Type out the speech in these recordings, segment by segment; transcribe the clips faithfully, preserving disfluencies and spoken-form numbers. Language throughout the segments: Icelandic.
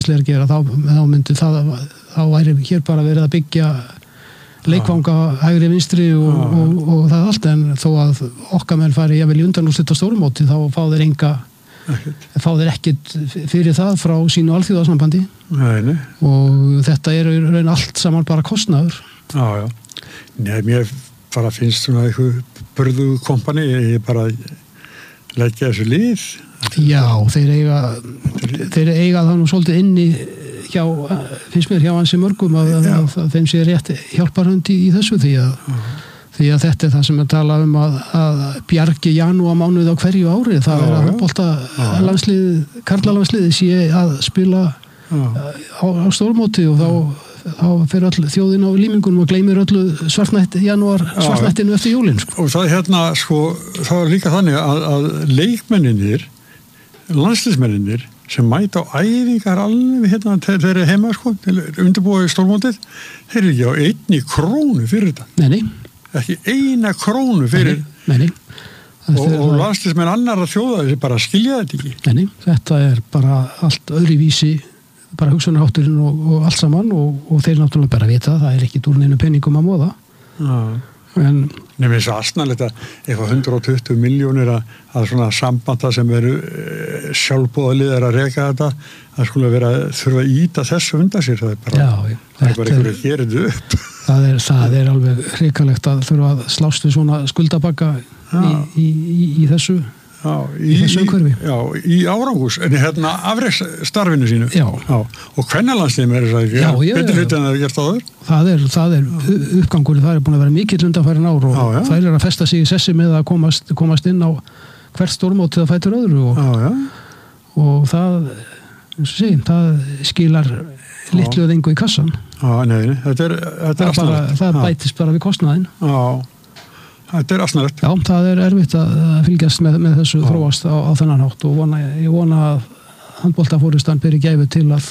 að gera, þá, þá myndi það, þá væri hér bara verið að byggja leikvanga hægri vinstri og, og, og, og það allt, en þó að okkar menn fari jafnvel í undanúrslit á stórumóti, þá fá þeir enga fá þeir ekkert fyrir það frá sínu alþjóðasambandi. Nei, nei. Og þetta er í raun allt saman bara kostnaður. Já, já. Nei, mér bara finnst svona eitthvað burðu kompani, ég bara leggja þessu lið. Já, þeir eiga þeir eiga það nú svolítið inni hjá, finnst mér hjá hansi mörgum að, að, að þeim sé rétt hjálparhönd í, í þessu því að, uh-huh. því að þetta er það sem er talað um að, að bjargi janúarmánuð á hverju ári, það uh-huh. er að handbolta uh-huh. landslið, karlalandsliði sé að spila uh-huh. á, á stórmóti og þá þá fer öll þjóðin á límingunum og gleymir öllu svartnætt, janúar svartnættinu eftir jólin. Sko. Og það hérna, sko, það er líka þannig að, að leikmenninir, landsliðsmenninir sem mæta á æfingar alveg hérna, þeir eru heima, sko, undirbúið stórmótið, þeir eru ekki á einni krónu fyrir þetta. Nei, nei. Ekki eina krónu fyrir. Nei, nei. Og, og landsliðsmenn annar að þjóða þessi bara skilja þetta ekki. Nei, nei. Þetta er bara allt öðruvísi bara hugsunarhátturinn og, og allt saman og, og þeir náttúrulega bara vita það er ekki úr neinu penningum að móða. Já. En nefnir þess að asnalegt að eitthvað hundrað og tuttugu miljónir að, að svona sambanda sem eru e, sjálfbóðalið er að reka þetta að skulle vera þurfa að íta þessu undan sér, það er bara, já, já, það er bara einhverju að gera þetta upp. Það er, það er alveg hrikalegt að þurfa að slást við svona skuldabagga í, í, í, í þessu Já, í, í þessu umhverfi. Já, í árangus, en hérna afreksstarfinu sínu. Já. Já. Og kvennalandsliðum er þess að ekki, já, já, betur hluti en það er gert áður. Það er, það er uppgangur, það er búin að vera mikill undanfærin ár og já, já. Það er að festa sig í sessi með að komast, komast inn á hvert stórmótið að fætur öðru og, já, já. og það, eins og segjum, það skilar litlu eða engu í kassan. Já, nei, þetta er, þetta er bara, það bætist bara við kostnaðinn. Já. Þetta er asnalegt. Já, það er erfitt að fylgjast með, með þessu já. Þróast á, á þennan hátt og vona, ég vona að handboltafórustan beri gæfu til að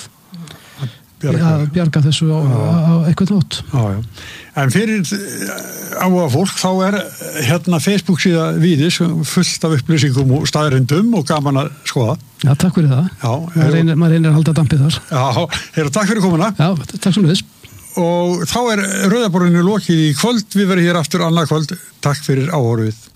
bjarga, að bjarga þessu á, á eitthvað nátt. Já, já. En fyrir áhuga fólk þá er hérna Facebook síða Víðis fullt af upplýsingum og staðrindum og gaman að skoða. Já, takk fyrir það. Já, maður reynir, maður reynir að halda dampið þar. Já, heyrðu, takk fyrir komuna. Já, takk sem þess. Og þá er Rauðaborðinu lokið í kvöld, við verðum hér aftur annað kvöld. Takk fyrir áhorfið.